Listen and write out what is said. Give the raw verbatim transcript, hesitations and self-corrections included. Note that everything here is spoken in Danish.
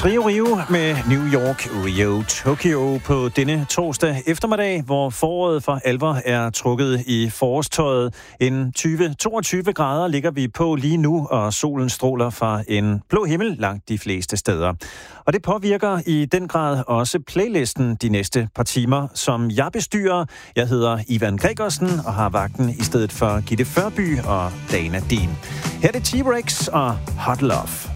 Trio Rio med New York, Rio, Tokyo på denne torsdag eftermiddag, hvor foråret for alvor er trukket i forårstøjet. En tyve til toogtyve grader ligger vi på lige nu, og solen stråler fra en blå himmel langt de fleste steder. Og det påvirker i den grad også playlisten de næste par timer, som jeg bestyrer. Jeg hedder Ivan Gregersen og har vagten i stedet for Gitte Førby og Dana Din. Her er det T-Rex og Hot Love.